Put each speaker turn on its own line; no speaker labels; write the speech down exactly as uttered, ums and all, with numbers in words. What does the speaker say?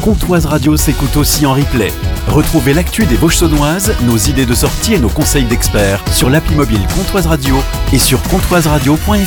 Comtoise Radio s'écoute aussi en replay. Retrouvez l'actu des Vosges-Saunoises, nos idées de sortie et nos conseils d'experts sur l'appli mobile Comtoise Radio et sur comtoise radio point f r.